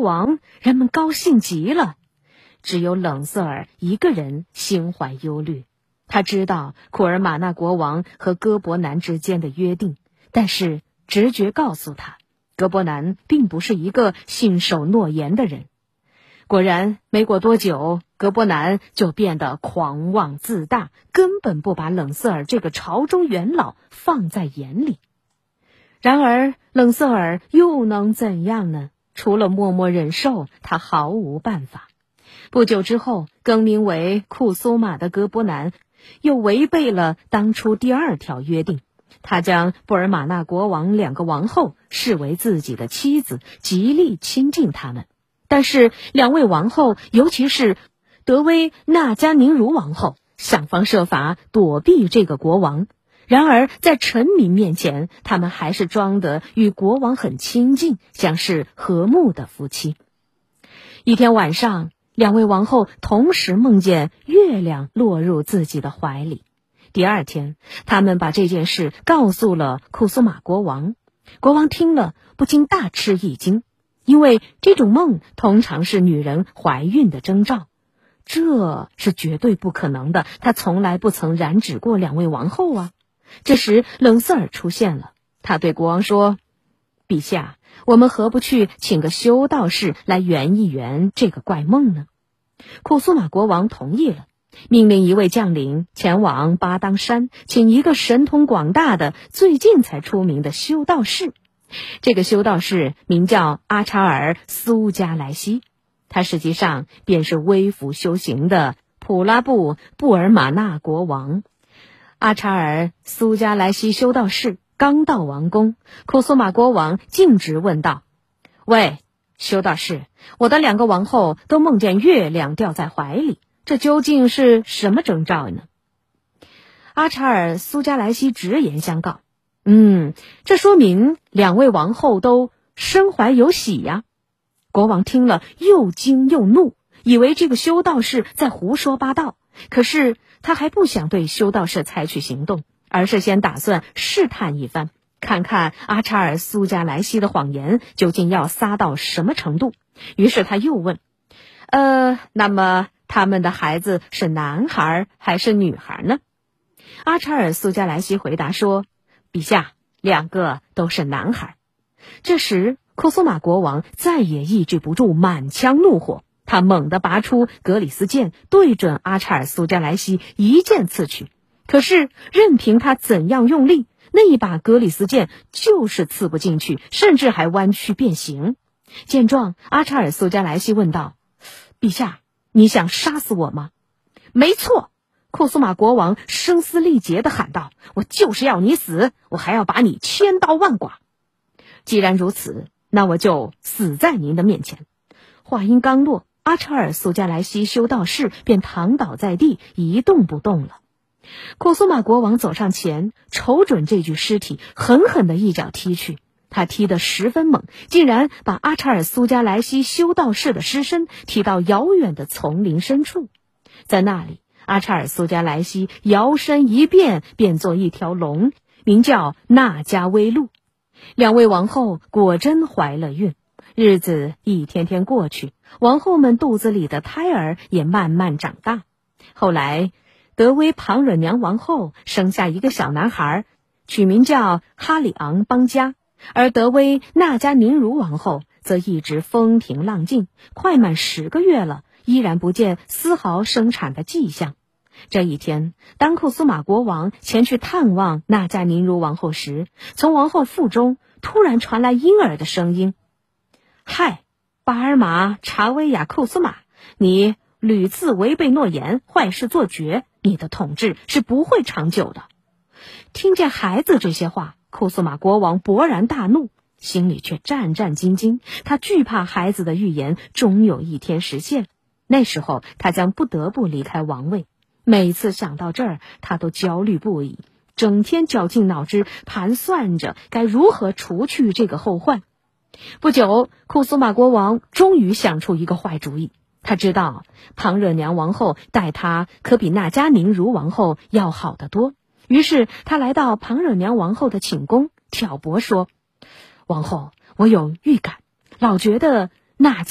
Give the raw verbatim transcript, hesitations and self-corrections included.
王，人们高兴极了。只有冷瑟尔一个人心怀忧虑。他知道库尔马纳国王和哥伯南之间的约定，但是直觉告诉他，哥伯南并不是一个信守诺言的人。果然，没过多久，哥伯南就变得狂妄自大，根本不把冷瑟尔这个朝中元老放在眼里。然而，冷瑟尔又能怎样呢？除了默默忍受，他毫无办法。不久之后，更名为库苏马的哥伯南又违背了当初第二条约定，他将布尔马纳国王两个王后视为自己的妻子，极力亲近他们。但是两位王后，尤其是德威纳加宁茹王后，想方设法躲避这个国王。然而在臣民面前，他们还是装得与国王很亲近，像是和睦的夫妻。一天晚上，两位王后同时梦见月亮落入自己的怀里。第二天，他们把这件事告诉了库苏马国王。国王听了不禁大吃一惊，因为这种梦通常是女人怀孕的征兆。这是绝对不可能的，他从来不曾染指过两位王后啊。这时冷瑟尔出现了，他对国王说：陛下，我们何不去请个修道士来圆一圆这个怪梦呢？库苏马国王同意了，命令一位将领前往巴当山，请一个神通广大的最近才出名的修道士。这个修道士名叫阿查尔苏加莱西，他实际上便是微服修行的普拉布布尔马纳国王。阿查尔苏加莱西修道士刚到王宫，库苏马国王径直问道：喂，修道士，我的两个王后都梦见月亮掉在怀里，这究竟是什么征兆呢？阿查尔苏加莱西直言相告：嗯，这说明两位王后都身怀有喜呀。国王听了又惊又怒，以为这个修道士在胡说八道，可是他还不想对修道士采取行动，而是先打算试探一番，看看阿查尔苏加莱西的谎言究竟要撒到什么程度。于是他又问：呃，那么他们的孩子是男孩还是女孩呢？阿查尔苏加莱西回答说：陛下，两个都是男孩。这时库苏马国王再也抑制不住满腔怒火，他猛地拔出格里斯剑，对准阿查尔苏加莱西一剑刺去。可是任凭他怎样用力，那一把格里斯剑就是刺不进去，甚至还弯曲变形。见状，阿查尔苏加莱西问道：陛下，你想杀死我吗？没错，库苏马国王声嘶力竭地喊道：我就是要你死，我还要把你千刀万剐。既然如此，那我就死在您的面前。话音刚落，阿查尔苏加莱西修道士便躺倒在地，一动不动了。库苏马国王走上前，瞅准这具尸体，狠狠地一脚踢去。他踢得十分猛，竟然把阿查尔苏加莱西修道士的尸身踢到遥远的丛林深处。在那里，阿查尔苏加莱西摇身一变，变作一条龙，名叫纳加威路。两位王后果真怀了孕。日子一天天过去，王后们肚子里的胎儿也慢慢长大。后来德威庞惹娘王后生下一个小男孩，取名叫哈里昂邦加，而德威纳加宁茹王后则一直风平浪静，快满十个月了，依然不见丝毫生产的迹象。这一天，当库苏马国王前去探望纳加宁茹王后时，从王后腹中突然传来婴儿的声音：嗨，巴尔玛查威亚库苏马，你屡次违背诺言，坏事做绝，你的统治是不会长久的。听见孩子这些话，库苏马国王勃然大怒，心里却战战兢兢，他惧怕孩子的预言终有一天实现。那时候他将不得不离开王位。每次想到这儿，他都焦虑不已，整天绞尽脑汁盘算着该如何除去这个后患。不久，库苏马国王终于想出一个坏主意。他知道庞惹娘王后待他可比纳加宁茹王后要好得多，于是他来到庞惹娘王后的寝宫，挑拨说：王后，我有预感，老觉得纳加